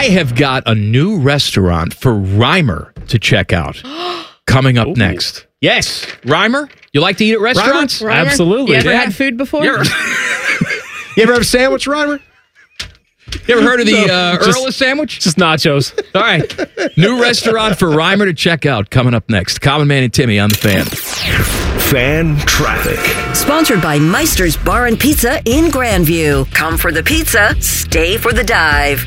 I have got a new restaurant for Reimer to check out. Coming up next. Yes, Reimer. You like to eat at restaurants? Reimer? Absolutely. You ever had food before? You ever have a sandwich, Reimer? You ever heard of the Earl sandwich? Just nachos. All right. New restaurant for Reimer to check out coming up next. Common Man and Timmy on the Fan. Fan traffic. Sponsored by Meister's Bar and Pizza in Grandview. Come for the pizza, stay for the dive.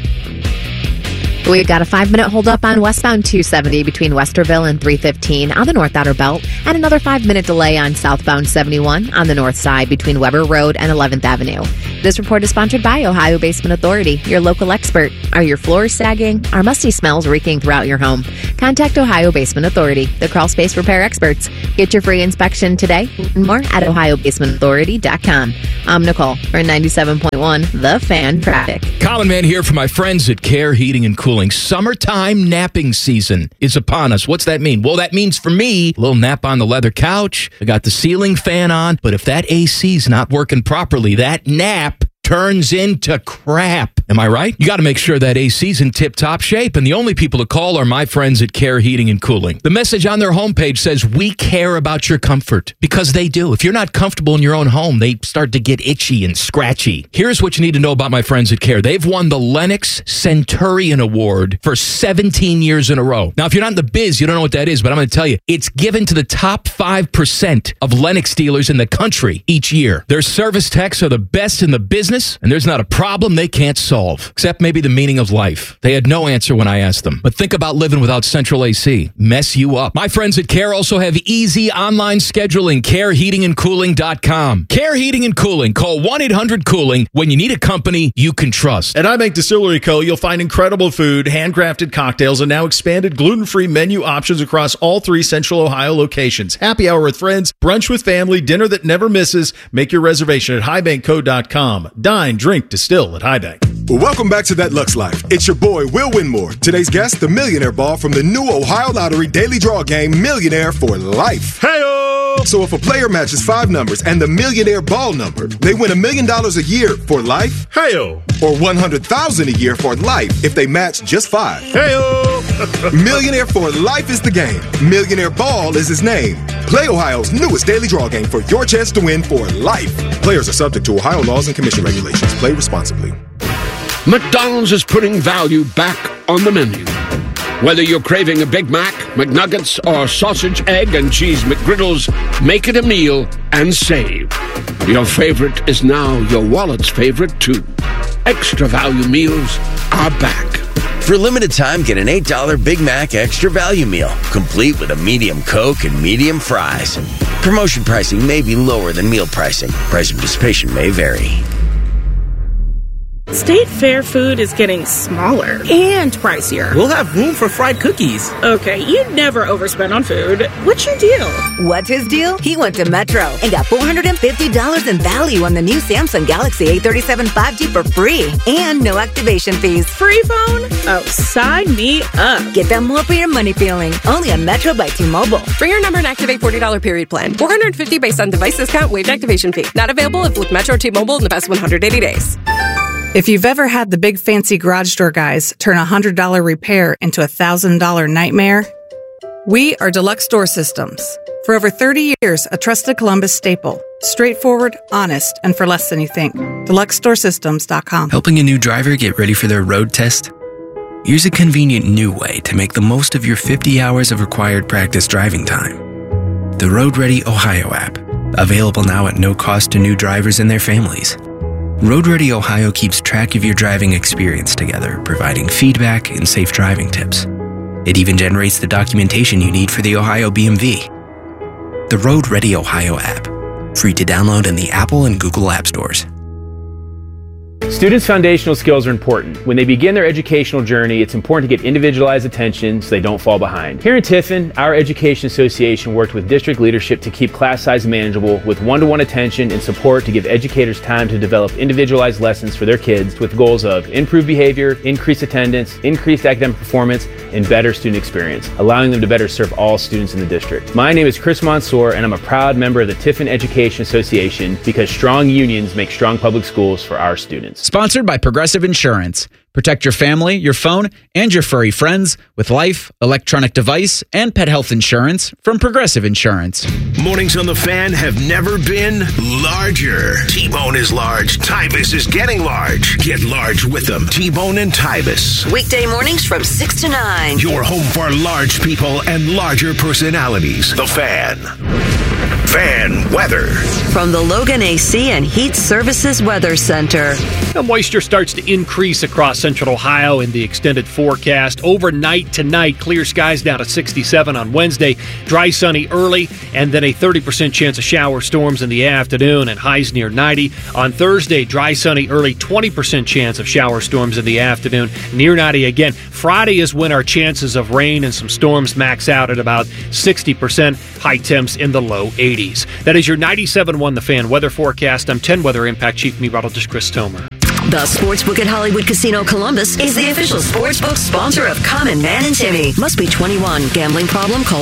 We've got a 5-minute holdup on westbound 270 between Westerville and 315 on the North Outer Belt, and another 5-minute delay on southbound 71 on the north side between Weber Road and 11th Avenue. This report is sponsored by Ohio Basement Authority, your local expert. Are your floors sagging? Are musty smells reeking throughout your home? Contact Ohio Basement Authority, the crawl space repair experts. Get your free inspection today and more at ohiobasementauthority.com. I'm Nicole for 97.1 The Fan Traffic. Common Man here for my friends at Care Heating and Cooling. Summertime napping season is upon us. What's that mean? Well, that means for me, a little nap on the leather couch. I got the ceiling fan on, but if that AC's not working properly, that nap turns into crap. Am I right? You got to make sure that AC's in tip-top shape, and the only people to call are my friends at Care Heating and Cooling. The message on their homepage says, we care about your comfort, because they do. If you're not comfortable in your own home, they start to get itchy and scratchy. Here's what you need to know about my friends at Care. They've won the Lennox Centurion Award for 17 years in a row. Now, if you're not in the biz, you don't know what that is, but I'm going to tell you, it's given to the top 5% of Lennox dealers in the country each year. Their service techs are the best in the business, and there's not a problem they can't solve, except maybe the meaning of life. They had no answer when I asked them. But think about living without central AC. Mess you up. My friends at Care also have easy online scheduling. CareHeatingandCooling.com. Care Heating and Cooling. Call 1-800-COOLING when you need a company you can trust. At iBank Distillery Co., you'll find incredible food, handcrafted cocktails, and now expanded gluten-free menu options across all 3 Central Ohio locations. Happy hour with friends, brunch with family, dinner that never misses. Make your reservation at highbankco.com. Dine, drink, distill at Highbank. Well, welcome back to That Lux Life. It's your boy, Will Winmore. Today's guest, the Millionaire Ball from the new Ohio Lottery Daily Draw game, Millionaire for Life. Hey-o! So if a player matches 5 numbers and the Millionaire Ball number, they win $1 million a year for life. Hey-o! Or $100,000 a year for life if they match just 5. Hey-o! Millionaire for Life is the game. Millionaire Ball is his name. Play Ohio's newest daily draw game for your chance to win for life. Players are subject to Ohio laws and commission regulations. Play responsibly. McDonald's is putting value back on the menu. Whether you're craving a Big Mac, McNuggets, or sausage, egg, and cheese McGriddles, make it a meal and save. Your favorite is now your wallet's favorite, too. Extra value meals are back. For a limited time, get an $8 Big Mac Extra Value Meal, complete with a medium Coke and medium fries. Promotion pricing may be lower than meal pricing. Price of participation may vary. State Fair food is getting smaller and pricier. We'll have room for fried cookies. Okay, you never overspend on food. What's your deal? What's his deal? He went to Metro and got $450 in value on the new Samsung Galaxy A37 5G for free and no activation fees. Free phone? Oh, sign me up. Get that more for your money feeling. Only on Metro by T-Mobile. Bring your number and activate $40 period plan. $450 based on device discount, waived activation fee. Not available if with Metro T-Mobile in the past 180 days. If you've ever had the big fancy garage door guys turn a $100 repair into a $1,000 nightmare, we are Deluxe Door Systems. For over 30 years, a trusted Columbus staple. Straightforward, honest, and for less than you think. DeluxeDoorSystems.com. Helping a new driver get ready for their road test? Here's a convenient new way to make the most of your 50 hours of required practice driving time. The Road Ready Ohio app. Available now at no cost to new drivers and their families. Road Ready Ohio keeps track of your driving experience together, providing feedback and safe driving tips. It even generates the documentation you need for the Ohio BMV. The Road Ready Ohio app. Free to download in the Apple and Google App Stores. Students' foundational skills are important. When they begin their educational journey, it's important to get individualized attention so they don't fall behind. Here in Tiffin, our Education Association worked with district leadership to keep class size manageable with one-to-one attention and support to give educators time to develop individualized lessons for their kids with goals of improved behavior, increased attendance, increased academic performance, and better student experience, allowing them to better serve all students in the district. My name is Chris Mansour, and I'm a proud member of the Tiffin Education Association because strong unions make strong public schools for our students. maintenance. Sponsored by Progressive Insurance. Protect your family, your phone, and your furry friends with life, electronic device, and pet health insurance from Progressive Insurance. Mornings on the Fan have never been larger. T-Bone is large. Tybus is getting large. Get large with them. T-Bone and Tybus. Weekday mornings from 6 to 9. Your home for large people and larger personalities. The Fan. Fan weather. From the Logan AC and Heat Services Weather Center. The moisture starts to increase across central Ohio in the extended forecast. Overnight tonight, clear skies down to 67 on Wednesday. Dry, sunny early, and then a 30% chance of shower storms in the afternoon and highs near 90. On Thursday, dry, sunny early, 20% chance of shower storms in the afternoon, near 90 again. Friday is when our chances of rain and some storms max out at about 60%. High temps in the low 80s. That is your 97.1 The Fan weather forecast. I'm 10 Weather Impact Chief Meteorologist Chris Tomer. The Sportsbook at Hollywood Casino Columbus is the official sportsbook sponsor of Common Man and Timmy. Must be 21. Gambling problem? Call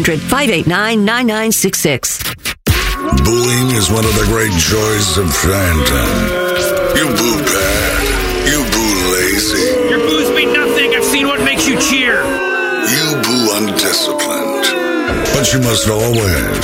1-800-589-9966. Booing is one of the great joys of prime time. You boo bad. You boo lazy. Your boos mean nothing. I've seen what makes you cheer. You boo undisciplined. But you must always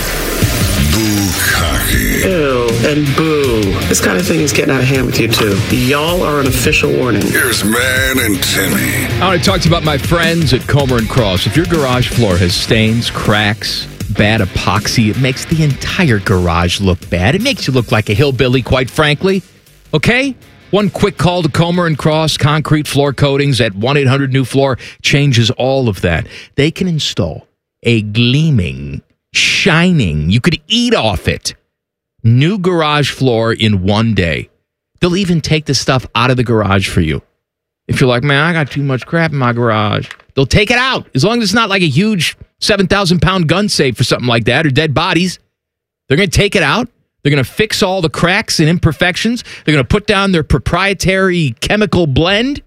boo cocky. Ew, and boo. This kind of thing is getting out of hand with you, too. Y'all are an official warning. Here's Man and Timmy. I want to talk to you about my friends at Comer & Cross. If your garage floor has stains, cracks, bad epoxy, it makes the entire garage look bad. It makes you look like a hillbilly, quite frankly. Okay? One quick call to Comer & Cross Concrete Floor Coatings at 1-800-NEW-FLOOR changes all of that. They can install a gleaming, shining, you could eat off it, new garage floor in one day. They'll even take the stuff out of the garage for you. If you're like, man, I got too much crap in my garage, they'll take it out. As long as it's not like a huge 7,000-pound gun safe or something like that, or dead bodies. They're going to take it out. They're going to fix all the cracks and imperfections. They're going to put down their proprietary chemical blend.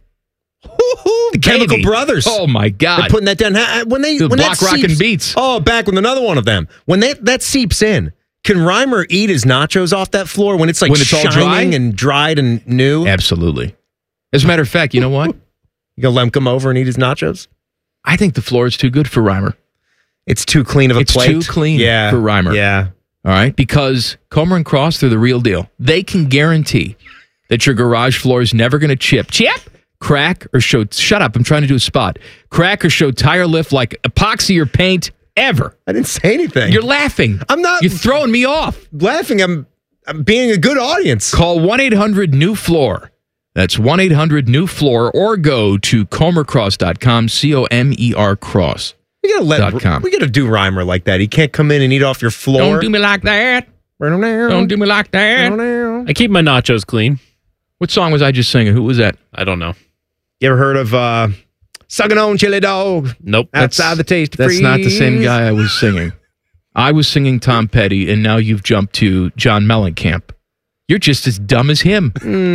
The Chemical Brothers. Oh, my God. They're putting that down. When Block Rockin' Beats. Oh, back with another one of them. When that seeps in, can Reimer eat his nachos off that floor when it's like when it's shining all dry? and dried and new? Absolutely. As a matter of fact, you know what? You gonna let him come over and eat his nachos? I think the floor is too good for Reimer. It's too clean of a plate? It's too clean for Reimer. Yeah. All right? Because Comer & Cross, they're the real deal. They can guarantee that your garage floor is never going to chip, crack, or show... Shut up, I'm trying to do a spot. Crack or show tire lift like epoxy or paint ever. I didn't say anything. You're laughing. I'm not... You're throwing me off. Laughing. I'm being a good audience. Call 1-800-NEW-FLOOR. That's 1-800-NEW-FLOOR or go to comercross.com, C-O-M-E-R cross. We gotta do Reimer like that. He can't come in and eat off your floor. Don't do me like that. Don't do me like that. I keep my nachos clean. What song was I just singing? Who was that? I don't know. You ever heard of Sucking On Chili Dog? Nope. Outside the taste of freeze. That's not the same guy I was singing. I was singing Tom Petty, and now you've jumped to John Mellencamp. You're just as dumb as him.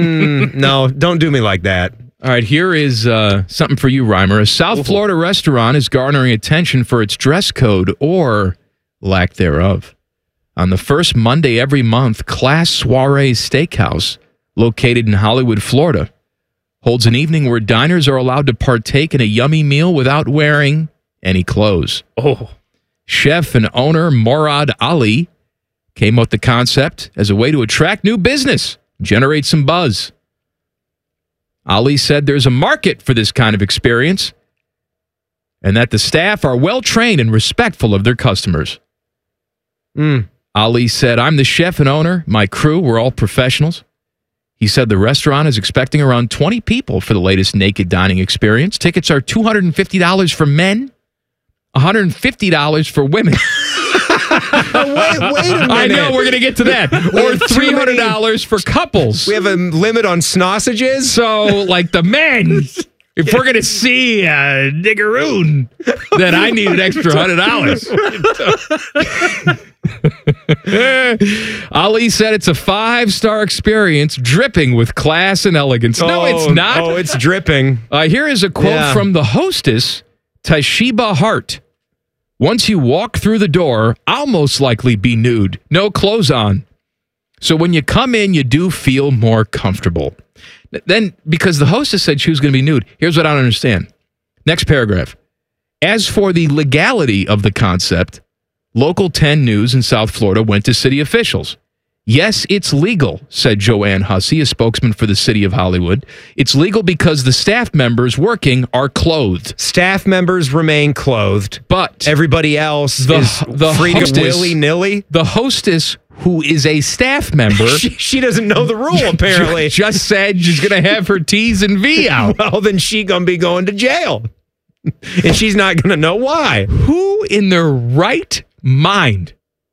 No, don't do me like that. All right, here is something for you, Reimer. A South Florida restaurant is garnering attention for its dress code or lack thereof. On the first Monday every month, Class Soiree Steakhouse, located in Hollywood, Florida, holds an evening where diners are allowed to partake in a yummy meal without wearing any clothes. Oh. Chef and owner Morad Ali came up with the concept as a way to attract new business, generate some buzz. Ali said there's a market for this kind of experience and that the staff are well-trained and respectful of their customers. Ali said, I'm the chef and owner. My crew, we're all professionals. He said the restaurant is expecting around 20 people for the latest naked dining experience. Tickets are $250 for men, $150 for women. Wait a minute. I know, we're going to get to that. Or $300 for couples. We have a limit on sausages? So, like the men, if we're going to see a niggeroon, then I need an extra $100. Ali said it's a 5-star experience dripping with class and elegance. No, it's not. Oh, it's dripping. Here is a quote from the hostess, Tashiba Hart. Once you walk through the door, I'll most likely be nude. No clothes on. So when you come in, you do feel more comfortable. Then, because the hostess said she was going to be nude, here's what I don't understand. Next paragraph. As for the legality of the concept, Local 10 News in South Florida went to city officials. Yes, it's legal, said Joanne Hussey, a spokesman for the city of Hollywood. It's legal because the staff members working are clothed. Staff members remain clothed, but everybody else is free to willy-nilly. The hostess, who is a staff member, she doesn't know the rule, apparently. Just said she's going to have her T's and V out. Well, then she going to be going to jail. And she's not going to know why. Who in their right mind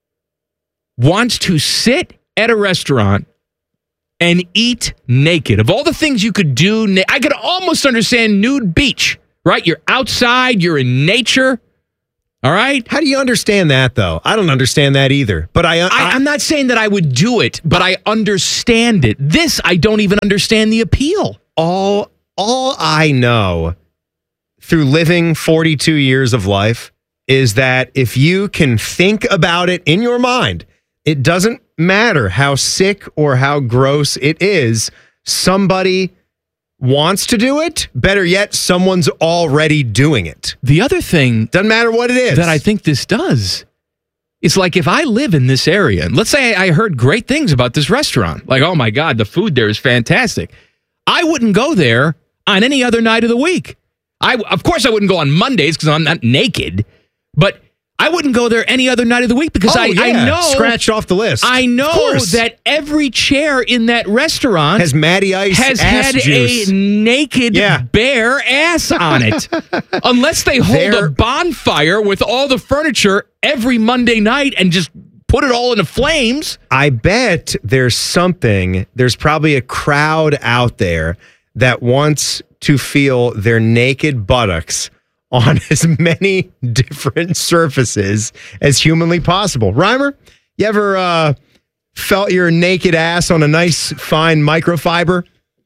wants to sit at a restaurant and eat naked? Of all the things you could do, I could almost understand nude beach, right? You're outside, you're in nature. All right? How do you understand that, though? I don't understand that either. But I'm not saying that I would do it, but I understand it. This, I don't even understand the appeal. All I know through living 42 years of life is that if you can think about it in your mind, it doesn't matter how sick or how gross it is, somebody wants to do it. Better yet, someone's already doing it. The other thing, doesn't matter what it is, that I think this does, is like if I live in this area, and let's say I heard great things about this restaurant, like, oh my God, the food there is fantastic. I wouldn't go there on any other night of the week. Of course, I wouldn't go on Mondays because I'm not naked, but I wouldn't go there any other night of the week because I know... Scratched off the list. I know that every chair in that restaurant... has Matty Ice has ass had juice. a naked bare ass on it. Unless they hold a bonfire with all the furniture every Monday night and just put it all into flames. I bet there's probably a crowd out there that wants to feel their naked buttocks on as many different surfaces as humanly possible. Reimer, you ever felt your naked ass on a nice, fine microfiber?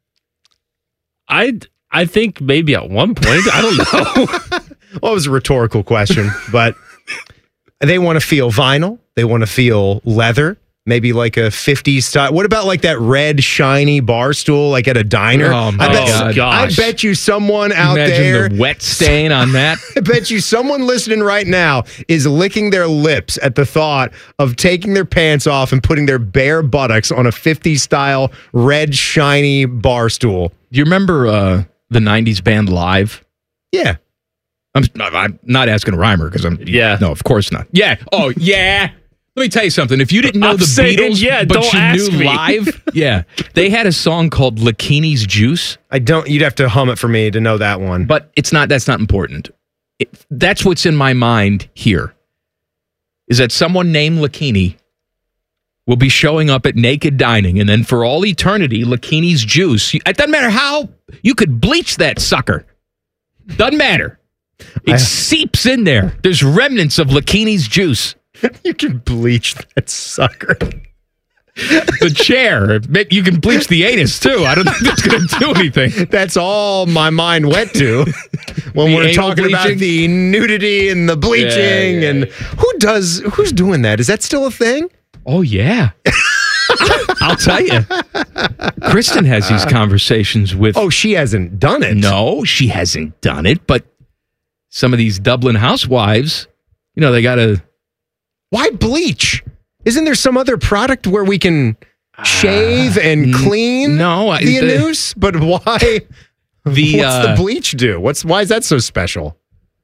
I think maybe at one point. I don't know. Well, it was a rhetorical question, but they want to feel vinyl. They want to feel leather. Maybe like a 50s style. What about like that red, shiny bar stool like at a diner? Oh, my gosh. I bet you someone out there... Imagine the wet stain on that. I bet you someone listening right now is licking their lips at the thought of taking their pants off and putting their bare buttocks on a 50s style red, shiny bar stool. Do you remember the 90s band Live? Yeah. I'm not asking a Reimer because no, of course not. Yeah. Oh, yeah. Let me tell you something. If you didn't know the Beatles, but you knew Live, they had a song called Lakini's Juice. You'd have to hum it for me to know that one. But that's not important. That's what's in my mind here, is that someone named Lakini will be showing up at Naked Dining, and then for all eternity, Lakini's Juice. It doesn't matter how you could bleach that sucker. Doesn't matter. It seeps in there. There's remnants of Lakini's Juice. You can bleach that sucker. The chair. You can bleach the anus, too. I don't think that's going to do anything. That's all my mind went to when we're talking about the nudity and the bleaching. And who's doing that? Is that still a thing? Oh, yeah. I'll tell you. Kristen has these conversations with... Oh, she hasn't done it. No, she hasn't done it. But some of these Dublin housewives, they got to... Why bleach? Isn't there some other product where we can shave and clean the anus? But why? What's the bleach do? Why is that so special?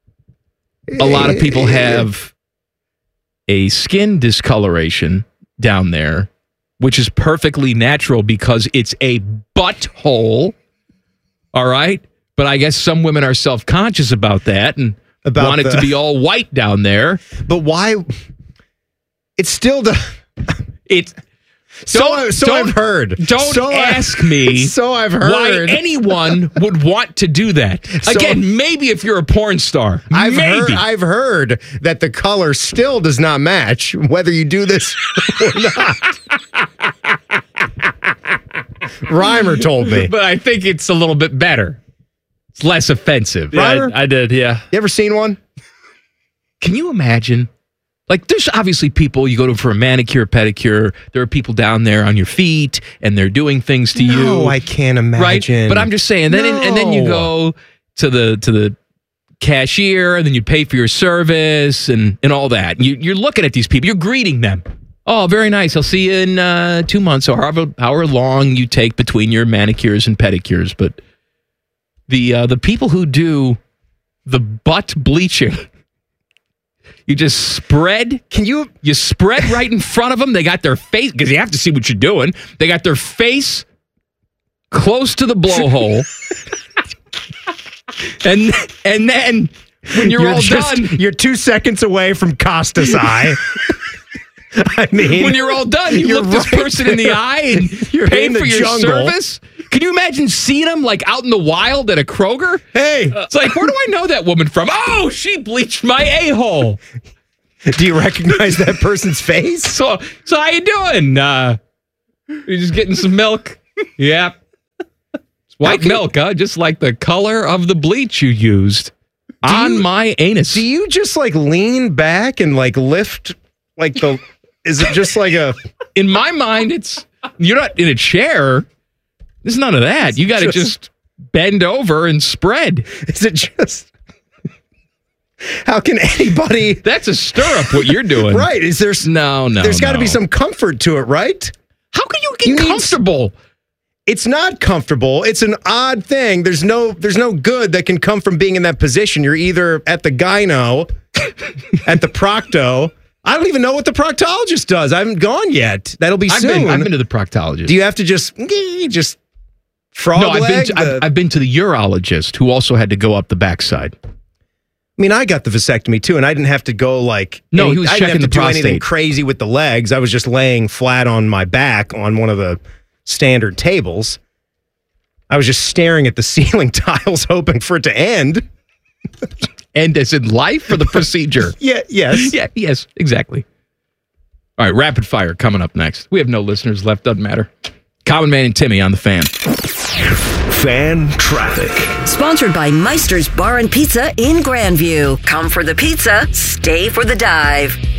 A lot of people have a skin discoloration down there, which is perfectly natural because it's a butthole. All right? But I guess some women are self-conscious about that and want it to be all white down there. But why... It's still I've heard. Don't ask me. So I've heard why anyone would want to do that. Again, maybe if you're a porn star. I've heard that the color still does not match whether you do this or not. Reimer told me. But I think it's a little bit better. It's less offensive. Yeah, I did, yeah. You ever seen one? Can you imagine? Like, there's obviously people, you go to for a manicure, pedicure, there are people down there on your feet, and they're doing things to you. No, I can't imagine. Right? But I'm just saying, and then you go to the cashier, and then you pay for your service, and all that. You're looking at these people, you're greeting them. Oh, very nice. I'll see you in 2 months, or however long you take between your manicures and pedicures. But the people who do the butt bleaching, you just spread. You spread right in front of them. They got their face, because you have to see what you're doing. They got their face close to the blowhole. and then when you're all done, you're 2 seconds away from Costa's eye. I mean, when you're all done, you look this person in the eye and you're pay in for the your jungle. service. Can you imagine seeing them like out in the wild at a Kroger? Hey, it's like, where do I know that woman from? Oh, she bleached my a-hole. Do you recognize that person's face? So how you doing? You're just getting some milk. Yep. It's white milk, huh? Just like the color of the bleach you used on my anus. Do you just like lean back and like lift like the? Is it just like a? In my mind, you're not in a chair. There's none of that. You got to just bend over and spread. Is it just? How can anybody? That's a stirrup. What you're doing, right? Is there? No. There's got to be some comfort to it, right? How can you get comfortable? It's not comfortable. It's an odd thing. There's no good that can come from being in that position. You're either at the gyno, at the procto. I don't even know what the proctologist does. I haven't gone yet. That'll be soon. I've been to the proctologist. Do you have to just frog leg? No, I've been to the urologist, who also had to go up the backside. I mean, I got the vasectomy too, and I didn't have to go like. No, he was checking the prostate. I didn't have to do anything crazy with the legs. I was just laying flat on my back on one of the standard tables. I was just staring at the ceiling tiles, hoping for it to end. End as in life or the procedure? Yes. Yeah, yes, exactly. All right, rapid fire coming up next. We have no listeners left, doesn't matter. Common Man and Timmy on the Fan. Fan traffic. Sponsored by Meister's Bar and Pizza in Grandview. Come for the pizza, stay for the dive.